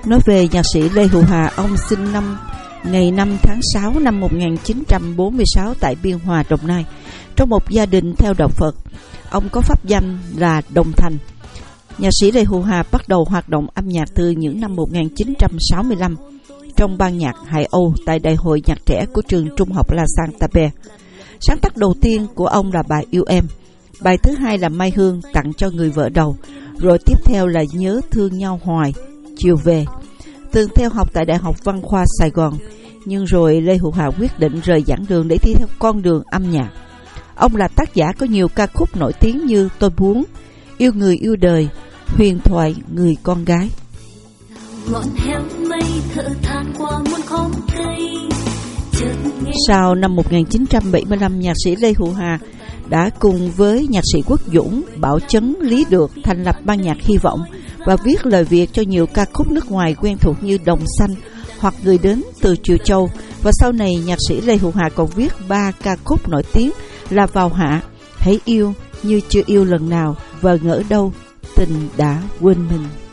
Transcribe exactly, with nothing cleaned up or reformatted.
Nói về nhạc sĩ Lê Hữu Hà, ông sinh năm ngày năm tháng sáu năm một nghìn chín trăm bốn mươi sáu tại Biên Hòa, Đồng Nai, trong một gia đình theo đạo Phật. Ông có pháp danh là Đồng Thành. Nhạc sĩ Lê Hữu Hà bắt đầu hoạt động âm nhạc từ những năm một nghìn chín trăm sáu mươi lăm trong ban nhạc Hải Âu tại Đại hội nhạc trẻ của trường trung học La Santa Pe. Sáng tác đầu tiên của ông là bài Yêu Em, bài thứ hai là Mai Hương tặng cho người vợ đầu, rồi tiếp theo là Nhớ Thương Nhau Hoài, Chiều Về. Từng theo học tại Đại học Văn khoa Sài Gòn, nhưng rồi Lê Hữu Hà quyết định rời giảng đường để đi theo con đường âm nhạc. Ông là tác giả có nhiều ca khúc nổi tiếng như Tôi Muốn, Yêu Người Yêu Đời, Huyền Thoại Người Con Gái. Sau năm một nghìn chín trăm bảy mươi lăm, nhạc sĩ Lê Hữu Hà đã cùng với nhạc sĩ Quốc Dũng, Bảo Chấn, Lý Được thành lập ban nhạc Hy Vọng và viết lời Việt cho nhiều ca khúc nước ngoài quen thuộc như Đồng Xanh hoặc Người Đến Từ Triều Châu. Và sau này, nhạc sĩ Lê Hữu Hà còn viết ba ca khúc nổi tiếng là Vào Hạ, Hãy Yêu Như Chưa Yêu Lần Nào và Ngỡ Đâu Tình Đã Quên Mình.